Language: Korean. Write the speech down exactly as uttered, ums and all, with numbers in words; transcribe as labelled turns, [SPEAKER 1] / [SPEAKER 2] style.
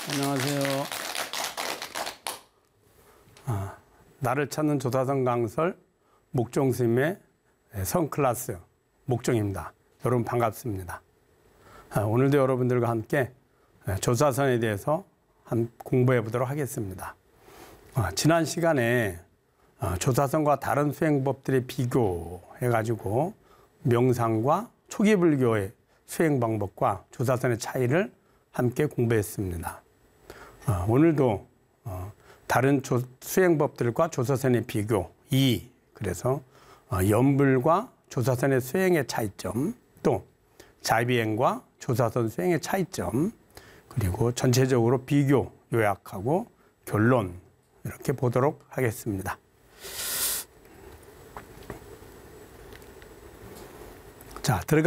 [SPEAKER 1] 안녕하세요. 아, 나를 찾는 조사선 강설 목종 스님의 선클래스 목종입니다. 여러분 반갑습니다. 아, 오늘도 여러분들과 함께 조사선에 대해서 한 공부해 보도록 하겠습니다. 아, 지난 시간에 아, 조사선과 다른 수행법들의 비교해 가지고 명상과 초기 불교의 수행 방법과 조사선의 차이를 함께 공부했습니다. 어, 오늘도 어, 다른 조, 수행법들과 조사선의 비교 이, 그래서 어, 연불과 조사선의 수행의 차이점, 또 자비행과 조사선 수행의 차이점, 그리고 전체적으로 비교, 요약하고 결론 이렇게 보도록 하겠습니다. 자, 들어가